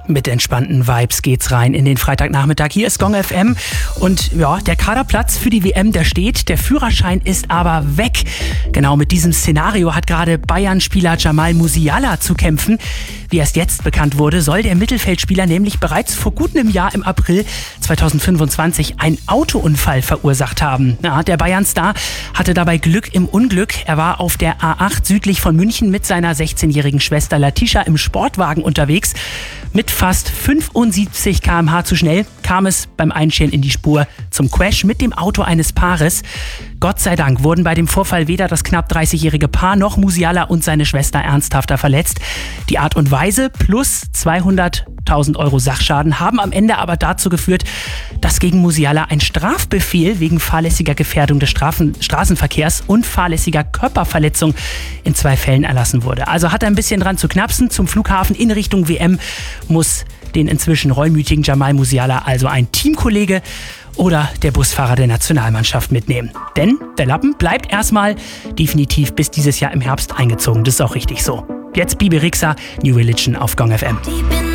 Mit entspannten Vibes geht's rein in den Freitagnachmittag. Hier ist Gong FM und ja, der Kaderplatz für die WM, der steht. Der Führerschein ist aber weg. Genau mit diesem Szenario hat gerade Bayern-Spieler Jamal Musiala zu kämpfen. Wie erst jetzt bekannt wurde, soll der Mittelfeldspieler nämlich bereits vor gut einem Jahr im April 2025 einen Autounfall verursacht haben. Ja, der Bayern-Star hatte dabei Glück im Unglück. Er war auf der A8 südlich von München mit seiner 16-jährigen Schwester Latisha im Sportwagen unterwegs. Mit fast 75 km/h zu schnell kam es beim Einstehen in die Spur zum Crash mit dem Auto eines Paares. Gott sei Dank wurden bei dem Vorfall weder das knapp 30-jährige Paar noch Musiala und seine Schwester ernsthafter verletzt. Die Art und Weise plus 200.000 Euro Sachschaden haben am Ende aber dazu geführt, dass gegen Musiala ein Strafbefehl wegen fahrlässiger Gefährdung des Straßenverkehrs und fahrlässiger Körperverletzung in 2 Fällen erlassen wurde. Also hat er ein bisschen dran zu knapsen. Zum Flughafen in Richtung WM muss den inzwischen reumütigen Jamal Musiala also ein Teamkollege oder der Busfahrer der Nationalmannschaft mitnehmen. Denn der Lappen bleibt erstmal definitiv bis dieses Jahr im Herbst eingezogen. Das ist auch richtig so. Jetzt Bibi Rexha, New Religion auf Gong FM.